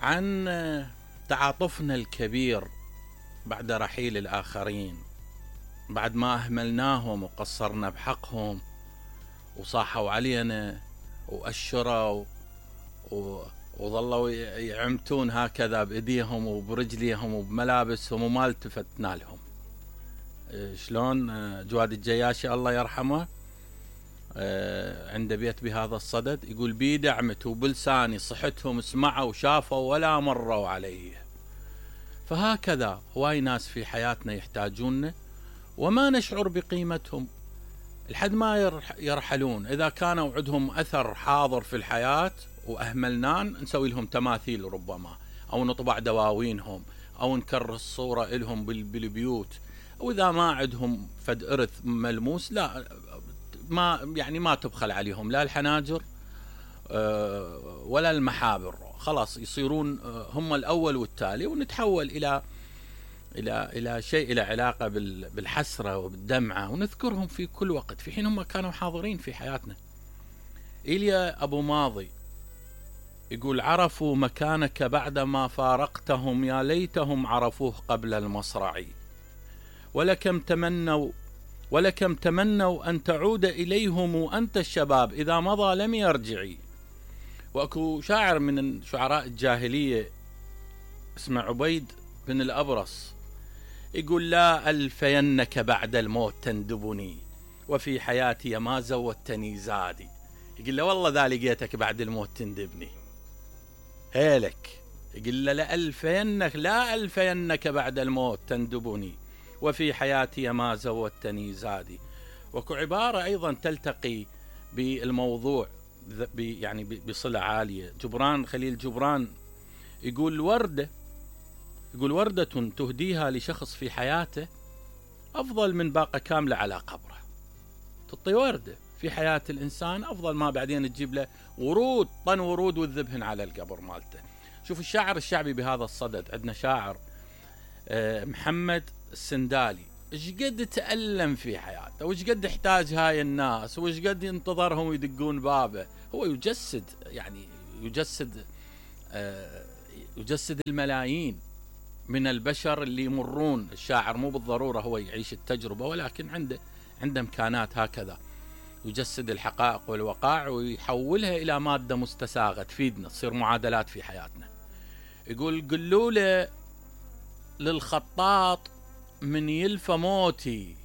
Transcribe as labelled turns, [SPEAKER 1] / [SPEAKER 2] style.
[SPEAKER 1] عن تعاطفنا الكبير بعد رحيل الآخرين، بعد ما أهملناهم وقصرنا بحقهم وصاحوا علينا وأشروا وظلوا يعمتون هكذا بإيديهم وبرجليهم وبملابسهم وما التفتنا لهم. شلون جواد الجياشي الله يرحمه عنده بيت بهذا الصدد يقول: بيدي عمت وبلساني صحتهم سمعوا وشافوا ولا مروا علي. فهكذا هواي ناس في حياتنا يحتاجوننا وما نشعر بقيمتهم لحد ما يرحلون. إذا كانوا عندهم أثر حاضر في الحياة وأهملنان نسوي لهم تماثيل ربما، أو نطبع دواوينهم، أو نكرس الصورة لهم بالبيوت. وإذا ما عندهم فد إرث ملموس لا ما تبخل عليهم لا الحناجر ولا المحابر، خلاص يصيرون هم الأول والتالي، ونتحول إلى شيء له علاقة بالحسرة وبالدمعة، ونذكرهم في كل وقت في حين هم كانوا حاضرين في حياتنا. إيليا أبو ماضي يقول: عرفوا مكانك بعدما فارقتهم، يا ليتهم عرفوه قبل المصرع، ولكم تمنوا أن تعود إليهم وأنت الشباب، إذا مضى لم يرجعي. وأكو شاعر من شعراء الجاهلية اسمه عبيد بن الأبرص يقول: لا ألفينك بعد الموت تندبني، وفي حياتي ما زودتني زادي. يقول له: والله ذا لقيتك بعد الموت تندبني هيلك. يقول له: لا ألفينك بعد الموت تندبني، وفي حياتي ما زودتني زادي. وكو عبارة أيضا تلتقي بالموضوع بصلة عالية. جبران خليل جبران يقول: وردة تهديها لشخص في حياته أفضل من باقة كاملة على قبره. تعطي وردة في حياة الإنسان أفضل ما بعدين تجيب له طن ورود وتذبهن على القبر مالته. شوف الشاعر الشعبي بهذا الصدد، عندنا شاعر محمد السندالي، ايش قد تألم في حياته، وايش قد احتاج هاي الناس، وايش قد ينتظرهم يدقون بابه. هو يجسد الملايين من البشر اللي يمرون. الشاعر مو بالضرورة هو يعيش التجربة، ولكن عنده إمكانات هكذا يجسد الحقائق والوقائع ويحولها إلى مادة مستساغة تفيدنا، تصير معادلات في حياتنا. يقول: قلوا له للخطاط من يلفى موتي،